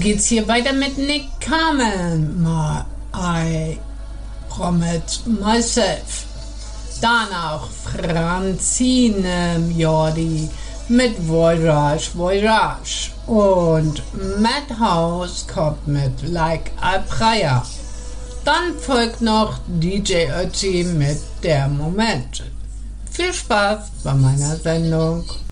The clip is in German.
geht's hier weiter mit Nick Carmen. I Promise Myself. Danach Francine Jordi mit Voyage, Voyage. Und Madhouse kommt mit Like a Prayer. Dann folgt noch DJ Ötzi mit Der Moment. Viel Spaß bei meiner Sendung.